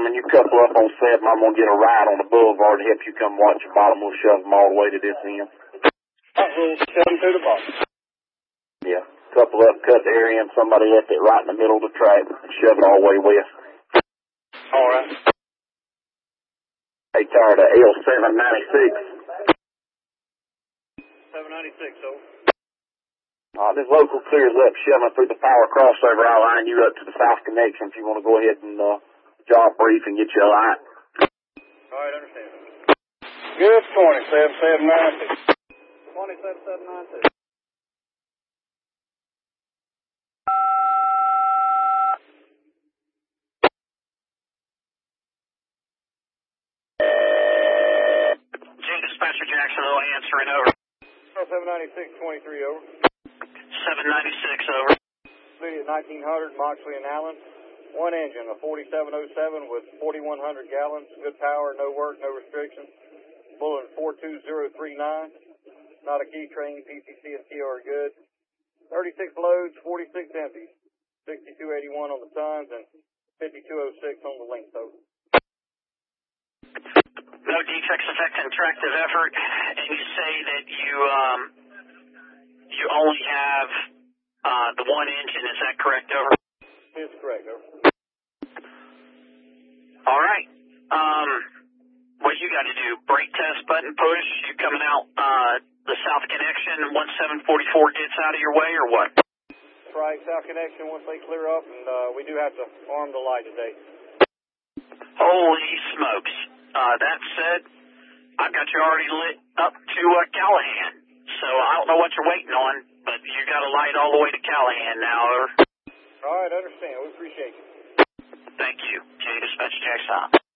Sherman. You couple up on 7. I'm going to get a ride on the boulevard to help you come watch the bottom. We'll shove them all the way to this end. We'll shove them to the bottom. Yeah. Couple up, cut the area in. Somebody left it right in the middle of the track. Shove it all the way west. All right. Hey, tired of L796. 796, over. This local clears up, shoving through the power crossover. I'll line you up to the South Connection if you want to go ahead and job brief and get you a light. All right, understand. Good morning, 7796. Morning, 7796. Dispatcher Jacksonville answering over. 796, 23 over. 796 over. City at 1900, Moxley and Allen. One engine, a 4707 with 4100 gallons. Good power, no work, no restrictions. Bulletin 42039. Not a key train, PCC and TO are good. 36 loads, 46 empties. 6281 on the tons and 5206 on the length over. No defects affecting tractive effort, and you say that you only have the one engine. Is that correct? Over. It's correct. Over. All right. What you got to do? Brake test, button push. You coming out the South Connection once 744 gets out of your way, or what? That's right. South Connection once they clear up, and we do have to arm the light today. Holy smokes. That said, I've got you already lit up to Callahan, so I don't know what you're waiting on, but you got a light all the way to Callahan now. All right, I understand. We appreciate you. Thank you. J Dispatch Jackson.